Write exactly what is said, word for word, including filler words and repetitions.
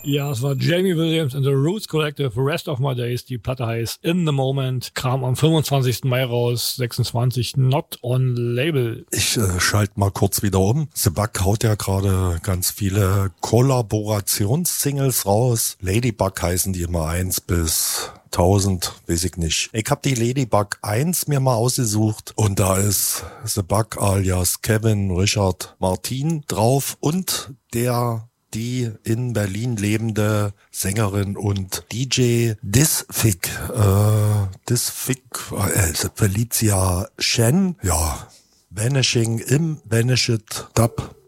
Ja, es war Jamie Williams and the Roots Collective, Rest of My Days. Die Platte heißt In the Moment, kam am fünfundzwanzigsten Mai raus, sechsundzwanzig, Not on Label. Ich äh, schalte mal kurz wieder um. The Bug haut ja gerade ganz viele Kollaborationssingles raus. Ladybug heißen die immer eins bis tausend, weiß ich nicht. Ich habe die Ladybug eins mir mal ausgesucht und da ist The Bug alias Kevin Richard Martin drauf und der die in Berlin lebende Sängerin und D J Disfig, äh, Disfig, äh, Felicia Shen, ja, Vanishing im Vanished Dub